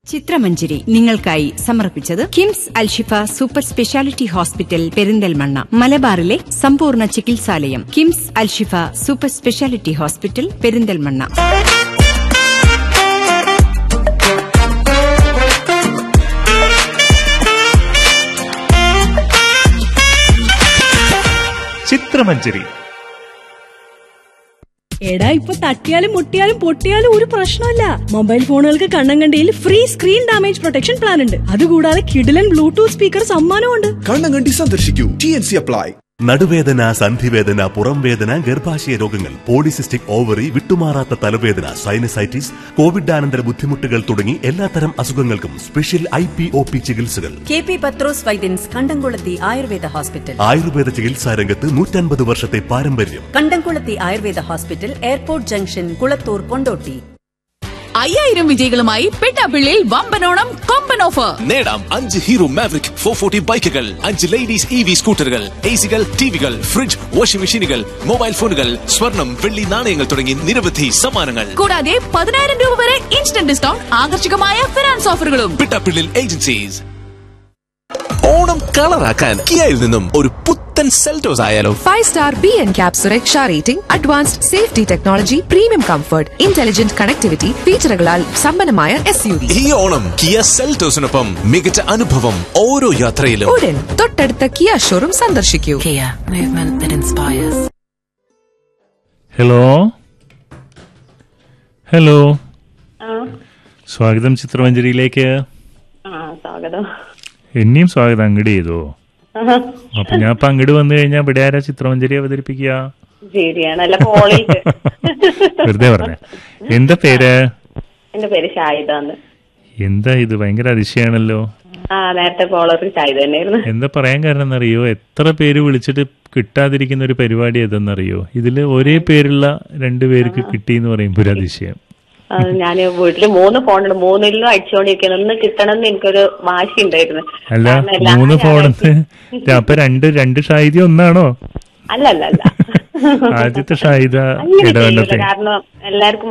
ചിത്രമഞ്ജരി നിങ്ങൾക്കായി സമർപ്പിച്ചത് KIMS Alshifa super speciality hospital Perinthalmanna, മലബാറിലെ സമ്പൂർണ്ണ ചികിത്സാലയം. KIMS Alshifa super speciality hospital Perinthalmanna. Chithramanjari. എടാ, ഇപ്പൊ തട്ടിയാലും മുട്ടിയാലും പൊട്ടിയാലും ഒരു പ്രശ്നമില്ല. Mobile ഫോണുകൾക്ക് കണ്ണങ്കണ്ടിയിൽ free screen damage protection plan ഉണ്ട്. അതുകൂടാതെ കിഡിലൻ ബ്ലൂടൂത്ത് സ്പീക്കർ സമ്മാനമുണ്ട്. കണ്ണങ്കണ്ടി സന്ദർശിക്കൂ. TNC apply. നടുവേദന, സന്ധിവേദന, പുറംവേദന, ഗർഭാശയ രോഗങ്ങൾ, പോളിസിസ്റ്റിക് ഓവറി, വിട്ടുമാറാത്ത തലവേദന, സൈനസൈറ്റിസ്, കോവിഡാനന്തര ബുദ്ധിമുട്ടുകൾ തുടങ്ങി എല്ലാത്തരം അസുഖങ്ങൾക്കും സ്പെഷ്യൽ IPOP ചികിത്സകൾ. KP പത്രോസ് വൈദ്യൻസ് കണ്ടംകുളത്തി ആയുർവേദ ഹോസ്പിറ്റൽ. ആയുർവേദ ചികിത്സാ രംഗത്ത് 150 വർഷത്തെ പാരമ്പര്യം. കണ്ടംകുളത്തി Ayurveda hospital, airport junction, Kulathur, Kondotty. 5000 വിജയികളുമായി പെട്ടാപ്പിള്ളിയിൽ വമ്പനോണം കൊമ്പൻ ഓഫർ. നേടാം 5 ഹീറോ മാവറിക് 440 ബൈക്കുകൾ, 5 ലേഡീസ് EV സ്കൂട്ടറുകൾ, AC-കൾ, TVകൾ, ഫ്രിഡ്ജ്, വാഷിംഗ് മെഷീനുകൾ, മൊബൈൽ ഫോണുകൾ, സ്വർണം, വെള്ളി നാണയങ്ങൾ തുടങ്ങി നിരവധി സമ്മാനങ്ങൾ. കൂടാതെ 10000 രൂപ വരെ ഇൻസ്റ്റന്റ് ഡിസ്കൗണ്ട്, ആകർഷകമായ ഫിനാൻസ് ഓഫറുകളും. പെട്ടാപ്പിള്ളിൽ ഏജൻസീസ്. ഓണം കളറാക്കാൻ കിയയിൽ നിന്നും ഒരു പുത്തൻ സെൽറ്റോസ് ആയാലോ? 5-star BNCAP സുരക്ഷാ rating, advanced safety technology, premium comfort, intelligent connectivity ഫീച്ചറുകളാൽ സമ്പന്നമായ SUV. ഈ ഓണം കിയ സെൽറ്റോസിനൊപ്പം മികച്ച അനുഭവം ഓരോ യാത്രയിലും. ഉടൻ തൊട്ടടുത്ത കിയ ഷോറൂം സന്ദർശിക്കൂ. ഹലോ, സ്വാഗതം ചിത്രമഞ്ജരിയിലേക്ക്. സ്വാഗതം. എന്നെയും സ്വാഗതം. അങ്ങട് ചെയ്തോ? അപ്പൊ ഞാൻ ഇപ്പൊ അങ്ങട് വന്നു കഴിഞ്ഞാ ഇവിടെ ആരാ ചിത്രമഞ്ജരി അവതരിപ്പിക്കുക? വെറുതെ പറഞ്ഞ. എന്താ പേര്? എന്റെ പേര് ഷാഹിദാന്ന്. എന്താ ഇത് ഭയങ്കര അതിശയാണല്ലോ. നേരത്തെ കോളർ ഷാഹിദ തന്നെയായിരുന്നു. എന്താ പറയാൻ കാരണം എന്നറിയോ? എത്ര പേര് വിളിച്ചിട്ട് കിട്ടാതിരിക്കുന്ന ഒരു പരിപാടി ഏതെന്നറിയോ? ഇതില് ഒരേ പേരുള്ള 2 പേർക്ക് കിട്ടിയെന്ന് പറയുമ്പോ ഒരു അതിശയം. ഞാൻ വീട്ടില് 3 ഫോണുണ്ട്, 3ലും അടിച്ചോണ്ടിരിക്കുന്നു. ഒന്ന് കിട്ടണമെന്ന് എനിക്കൊരു വാശി ഉണ്ടായിരുന്നു. അല്ല, 3 ഫോണെന്ന് അപ്പൊ രണ്ട് ഷാഹിദ ഒന്നാണോ? അല്ല, ആദ്യത്തെ ഷാഹിദ ഇടവണ്ണത്തെ. കാരണം എല്ലാവർക്കും